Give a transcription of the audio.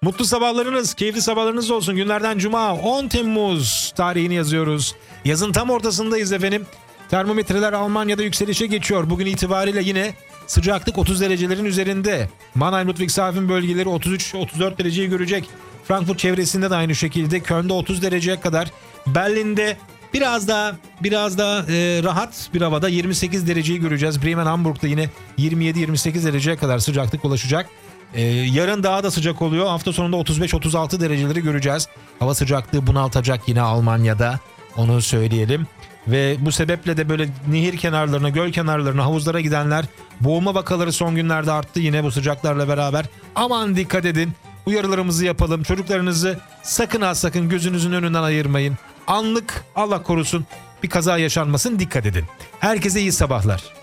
Mutlu sabahlarınız, keyifli sabahlarınız olsun. Günlerden Cuma 10 Temmuz tarihini yazıyoruz. Yazın tam ortasındayız efendim. Termometreler Almanya'da yükselişe geçiyor. Bugün itibariyle yine sıcaklık 30 derecelerin üzerinde. Mannheim, Ludwigshafen bölgeleri 33-34 dereceyi görecek. Frankfurt çevresinde de aynı şekilde. Köln'de 30 dereceye kadar. Berlin'de biraz daha rahat bir havada 28 dereceyi göreceğiz. Bremen, Hamburg'da yine 27-28 dereceye kadar sıcaklık ulaşacak. Yarın daha da sıcak oluyor. Hafta sonunda 35-36 dereceleri göreceğiz. Hava sıcaklığı bunaltacak yine Almanya'da. Onu söyleyelim. Ve bu sebeple de böyle nehir kenarlarına, göl kenarlarına, havuzlara gidenler boğulma vakaları son günlerde arttı yine bu sıcaklarla beraber. Aman dikkat edin. Uyarılarımızı yapalım. Çocuklarınızı sakın ha sakın gözünüzün önünden ayırmayın. Anlık Allah korusun bir kaza yaşanmasın, dikkat edin. Herkese iyi sabahlar.